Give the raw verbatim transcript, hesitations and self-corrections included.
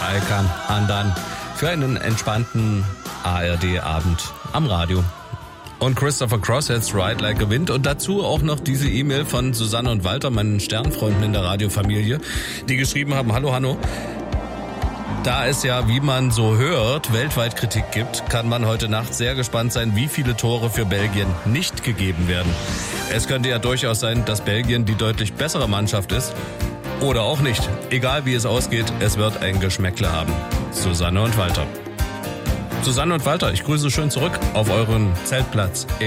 Alkan Andan für einen entspannten A R D-Abend am Radio. Und Christopher Cross, It's Ride Like a Wind. Und dazu auch noch diese E-Mail von Susanne und Walter, meinen Sternfreunden in der Radiofamilie, die geschrieben haben: Hallo Hanno, da es ja, wie man so hört, weltweit Kritik gibt, kann man heute Nacht sehr gespannt sein, wie viele Tore für Belgien nicht gegeben werden. Es könnte ja durchaus sein, dass Belgien die deutlich bessere Mannschaft ist. Oder auch nicht. Egal wie es ausgeht, es wird ein Geschmäckle haben. Susanne und Walter. Susanne und Walter, ich grüße schön zurück auf euren Zeltplatz.